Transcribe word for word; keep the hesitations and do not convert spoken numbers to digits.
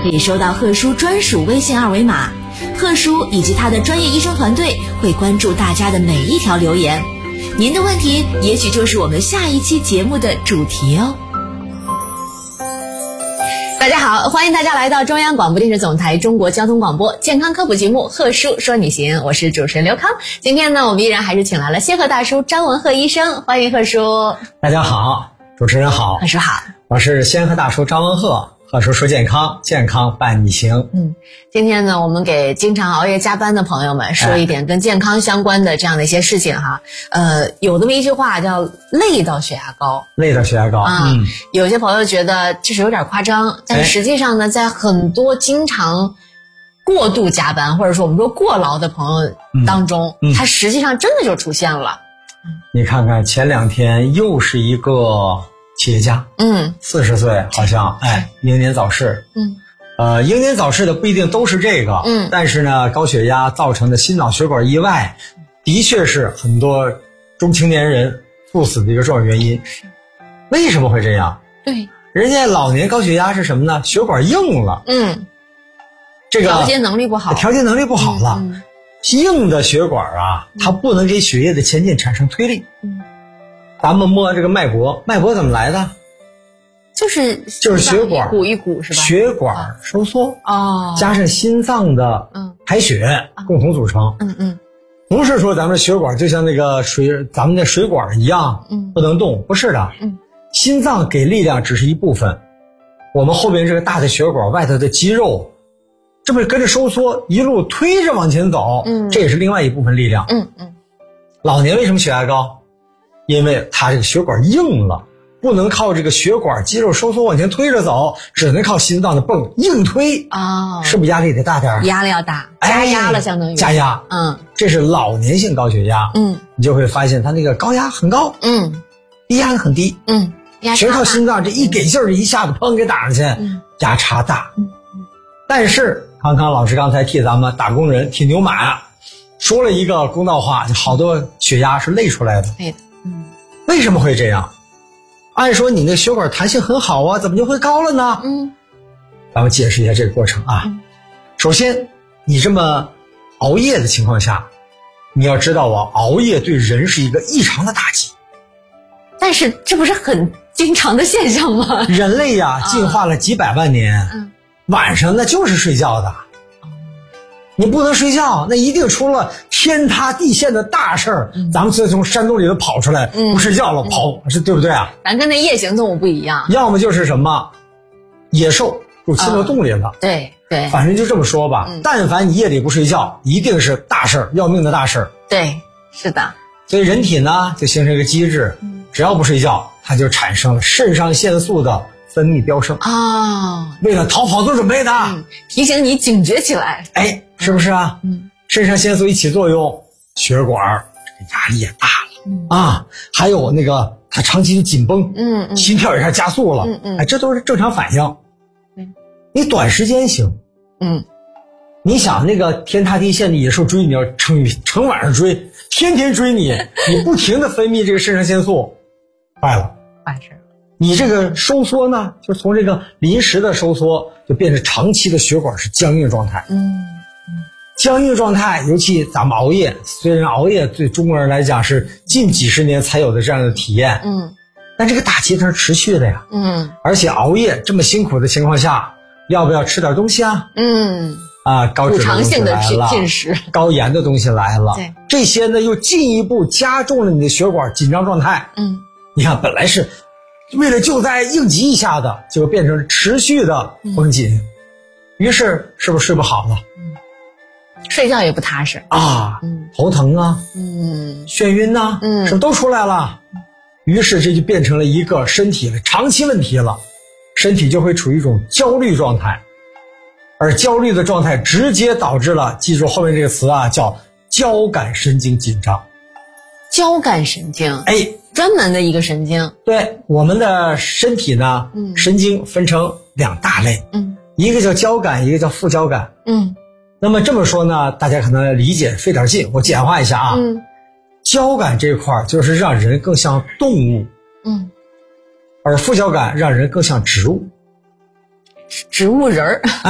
可以收到贺叔专属微信二维码，贺叔以及他的专业医生团队会关注大家的每一条留言，您的问题也许就是我们下一期节目的主题哦。大家好，欢迎大家来到中央广播电视总台中国交通广播健康科普节目《贺叔说你行》，我是主持人刘康。今天呢，我们依然还是请来了仙鹤大叔张文鹤医生，欢迎贺叔。 大家好，主持人好， 贺叔好， 我是仙鹤大叔张文鹤。贺叔说健康，健康伴你行。 嗯，今天呢，我们给经常熬夜加班的朋友们说一点跟健康相关的这样的一些事情哈。呃，有这么一句话叫累到血压高， 累到血压高啊。 嗯， 有些朋友觉得这是有点夸张，但是实际上呢，在很多经常过度加班或者说我们说过劳的朋友当中，嗯嗯、它实际上真的就出现了。 你看看前两天又是一个企业家，嗯，四十岁好像，哎，英年早逝，嗯，呃，英年早逝的不一定都是这个，嗯，但是呢，高血压造成的心脑血管意外，的确是很多中青年人猝死的一个重要原因。为什么会这样？ 对， 人家老年高血压是什么呢？血管硬了，嗯，这个调节能力不好， 调节能力不好了，嗯嗯、硬的血管啊，它不能给血液的前进产生推力，嗯。咱们摸这个脉搏，脉搏怎么来的？ 就是就是血管一股一股是吧？ 血管收缩哦， 加上心脏的排血、嗯、共同组成。嗯嗯，不是说咱们血管就像那个水，咱们的水管一样，嗯，不能动，不是的。嗯，心脏给力量只是一部分，我们后边这个大的血管外头的肌肉，这么跟着收缩，一路推着往前走，嗯，这也是另外一部分力量。嗯嗯，老年为什么血压高？因为它这个血管硬了，不能靠这个血管肌肉收缩往前推着走，只能靠心脏的泵硬推啊、哦，是不是压力得大点？ 压力要大，加压了，相当于加压。嗯，这是老年性高血压。嗯，你就会发现它那个高压很高，嗯，低压很低，嗯，全靠心脏这一给劲儿，一下子砰给打上去，嗯，压差大。嗯，但是康康老师刚才替咱们打工人替牛马说了一个公道话，就好多血压是累出来的。 对的。 为什么会这样？按说你那血管弹性很好啊，怎么就会高了呢？嗯，咱们解释一下这个过程啊。嗯、首先，你这么熬夜的情况下，你要知道啊，熬夜对人是一个异常的打击。 但是这不是很经常的现象吗？ 人类呀、啊，进化了几百万年，嗯、晚上那就是睡觉的。你不能睡觉，那一定出了天塌地陷的大事儿、嗯。咱们所以从山洞里头跑出来，嗯、不睡觉了、嗯、跑，是对不对啊？ 咱跟那夜行动物不一样， 要么就是什么野兽入侵了洞里了， 嗯、对对， 反正就这么说吧。嗯、但凡你夜里不睡觉，一定是大事儿，要命的大事儿。 对，是的。 所以人体呢就形成一个机制，嗯、只要不睡觉，它就产生了肾上腺素的分泌飙升哦， 为了逃跑做准备的，嗯、 提醒你警觉起来。 哎，是不是啊？嗯，肾上腺素一起作用，血管这个压力也大了、嗯、啊，还有那个它长期的紧绷，嗯嗯，心跳一下加速了，嗯嗯，哎，这都是正常反应。嗯，你短时间行，嗯，你想那个天塌地陷的野兽追你，要成成晚上追，天天追你，你不停的分泌这个肾上腺素，坏了， 坏事。 你这个收缩呢，就从这个临时的收缩就变成长期的血管是僵硬状态。嗯，僵硬状态，尤其咱们熬夜，虽然熬夜对中国人来讲是近几十年才有的这样的体验，嗯，但这个打击它是持续的呀。嗯，而且熬夜这么辛苦的情况下，要不要吃点东西啊？嗯，啊，高脂的东西来了， 进食， 高盐的东西来了，对，这些呢又进一步加重了你的血管紧张状态。嗯，你看本来是为了救灾应急一下的，就变成持续的绷紧，嗯、于是是不是睡不好了？嗯， 睡觉也不踏实啊，嗯、头疼啊，嗯，眩晕呐、啊，嗯，是不是都出来了？于是这就变成了一个身体的长期问题了，身体就会处于一种焦虑状态，而焦虑的状态直接导致了，记住后面这个词啊，叫交感神经紧张。 交感神经， 哎。 专门的一个神经。 对，我们的身体呢，嗯，神经分成两大类，嗯，一个叫交感，一个叫副交感，嗯，那么这么说呢，大家可能理解费点劲，我简化一下啊，嗯，交感这块就是让人更像动物，嗯，而副交感让人更像植物， 植物人儿。